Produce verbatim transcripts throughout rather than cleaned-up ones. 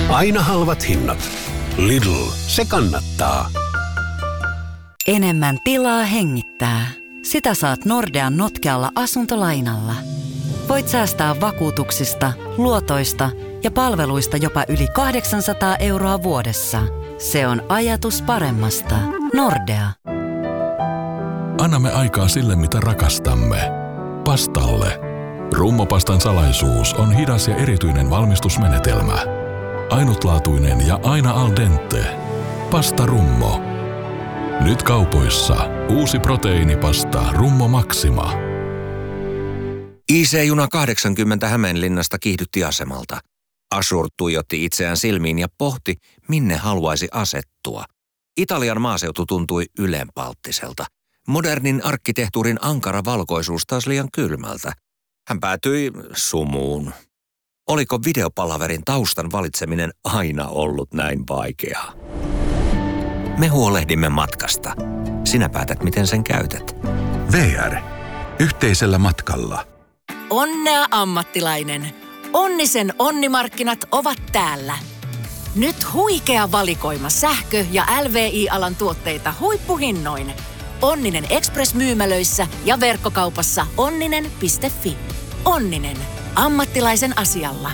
Aina halvat hinnat. Lidl, se kannattaa. Enemmän tilaa hengittää. Sitä saat Nordean notkealla asuntolainalla. Voit säästää vakuutuksista, luotoista ja palveluista jopa yli kahdeksansataa euroa vuodessa. Se on ajatus paremmasta. Nordea. Annamme aikaa sille, mitä rakastamme. Pastalle. Rummopastan salaisuus on hidas ja erityinen valmistusmenetelmä. Ainutlaatuinen ja aina al dente. Pasta Rummo. Nyt kaupoissa uusi proteiinipasta Rummo Maxima. I C-juna kahdeksankymmentä Hämeenlinnasta kiihdytti asemalta. Ashur tuijotti itseään silmiin ja pohti, minne haluaisi asettua. Italian maaseutu tuntui ylenpalttiselta. Modernin arkkitehtuurin ankara valkoisuus taas liian kylmältä. Hän päätyi sumuun. Oliko videopalaverin taustan valitseminen aina ollut näin vaikeaa? Me huolehdimme matkasta. Sinä päätät, miten sen käytät. V R. Yhteisellä matkalla. Onnea ammattilainen. Onnisen onnimarkkinat ovat täällä. Nyt huikea valikoima sähkö- ja L V I-alan tuotteita huippuhinnoin. Onninen Express-myymälöissä ja verkkokaupassa onninen piste fi. Onninen. Ammattilaisen asialla.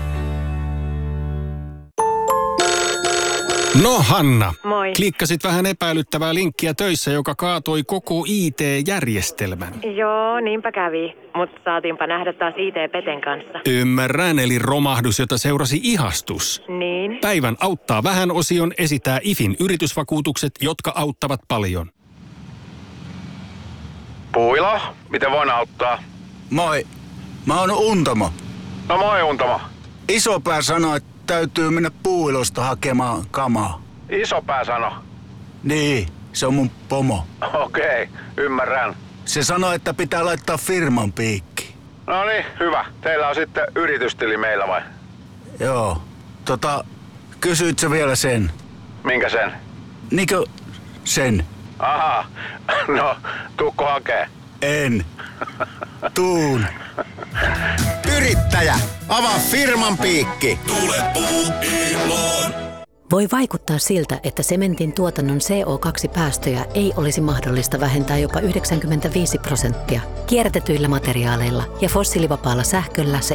No Hanna, moi. Klikkasit vähän epäilyttävää linkkiä töissä, joka kaatoi koko I T-järjestelmän. Joo, niinpä kävi, mutta saatiinpa nähdä taas I T-peten kanssa. Ymmärrän, eli romahdus, jota seurasi ihastus. Niin. Päivän auttaa vähän osion esitää I F In yritysvakuutukset, jotka auttavat paljon. Puila, miten voin auttaa? Moi, mä oon Untamo. No moi Untamo. Isopää sanoi, että täytyy mennä Puuilosta hakemaan kamaa. Isopää sano? Niin, se on mun pomo. Okei, ymmärrän. Se sanoi, että pitää laittaa firman piikki. No niin, hyvä. Teillä on sitten yritystili meillä vai? Joo, tota, kysyit sä vielä sen? Minkä sen? Niinkö sen? Aha, no tuukko hakee? En. Tuun. Yrittäjä, avaa firman piikki. Tule Puuiloon. Voi vaikuttaa siltä, että sementin tuotannon C O kaksi -päästöjä ei olisi mahdollista vähentää jopa yhdeksänkymmentäviisi prosenttia. Kierrätetyillä materiaaleilla ja fossiilivapaalla sähköllä se